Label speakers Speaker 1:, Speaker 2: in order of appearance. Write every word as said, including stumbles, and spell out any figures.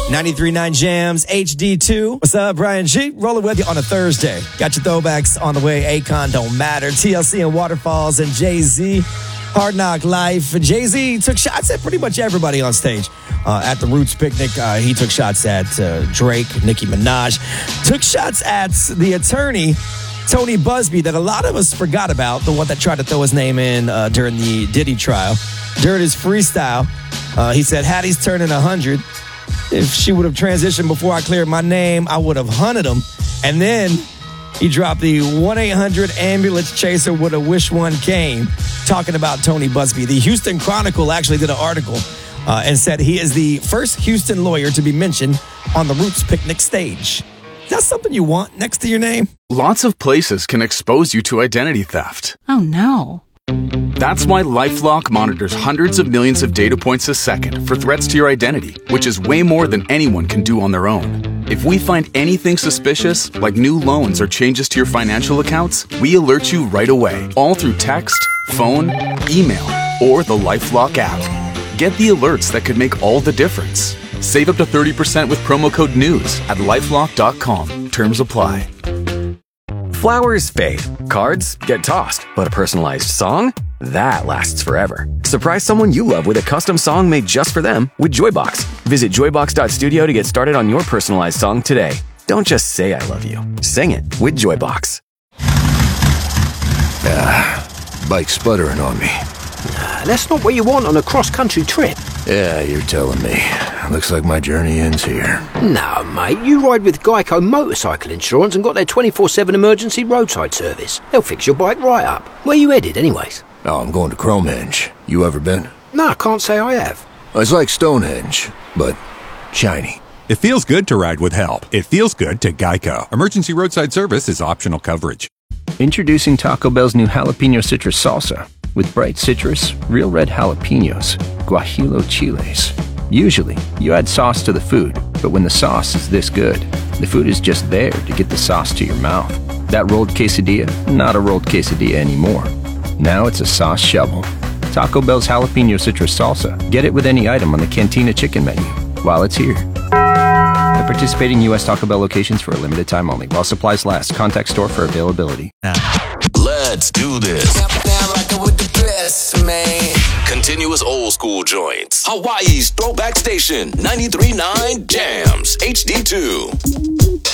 Speaker 1: ninety-three point nine Jams, H D two. What's up, Brian G? Rolling with you on a Thursday. Got your throwbacks on the way. Akon Don't Matter. T L C and Waterfalls and Jay-Z. Hard Knock Life. Jay-Z took shots at pretty much everybody on stage. Uh, at the Roots picnic, uh, he took shots at uh, Drake, Nicki Minaj. Took shots at the attorney, Tony Busby, that a lot of us forgot about. The one that tried to throw his name in uh, during the Diddy trial. During his freestyle, uh, he said, Hattie's turning one hundred. If she would have transitioned before I cleared my name, I would have hunted him. And then he dropped the one eight hundred ambulance chaser would have wished one came, talking about Tony Busby. The Houston Chronicle actually did an article uh, and said he is the first Houston lawyer to be mentioned on the Roots picnic stage. Is that something you want next to your name?
Speaker 2: Lots of places can expose you to identity theft.
Speaker 3: Oh, no.
Speaker 2: That's why LifeLock monitors hundreds of millions of data points a second for threats to your identity, which is way more than anyone can do on their own. If we find anything suspicious, like new loans or changes to your financial accounts, we alert you right away, all through text, phone, email, or the LifeLock app. Get the alerts that could make all the difference. Save up to thirty percent with promo code NEWS at lifelock dot com. Terms apply.
Speaker 4: Flowers fade, cards get tossed, but a personalized song? That lasts forever. Surprise someone you love with a custom song made just for them with Joybox. Visit joybox dot studio to get started on your personalized song today. Don't just say I love you. Sing it with Joybox.
Speaker 5: Ah, bike sputtering on me.
Speaker 6: Nah, that's not what you want on a cross-country trip.
Speaker 5: Yeah, you're telling me. Looks like my journey ends here.
Speaker 6: No, mate, you ride with Geico Motorcycle Insurance and got their twenty-four seven emergency roadside service. They'll fix your bike right up. Where you headed, anyways?
Speaker 5: Oh, I'm going to Cromehenge. You ever been?
Speaker 6: No, I can't say I have.
Speaker 5: It's like Stonehenge, but shiny.
Speaker 7: It feels good to ride with help. It feels good to Geico. Emergency roadside service is optional coverage.
Speaker 8: Introducing Taco Bell's new jalapeno citrus salsa. With bright citrus, real red jalapenos, guajillo chiles. Usually, you add sauce to the food, but when the sauce is this good, the food is just there to get the sauce to your mouth. That rolled quesadilla, not a rolled quesadilla anymore. Now it's a sauce shovel. Taco Bell's jalapeno citrus salsa. Get it with any item on the Cantina chicken menu while it's here. At participating U S Taco Bell locations for a limited time only. While supplies last. Contact store for availability.
Speaker 9: Let's do this.
Speaker 10: With the best, man.
Speaker 9: Continuous old school joints. Hawaii's Throwback Station. ninety-three point nine Jams. H D two.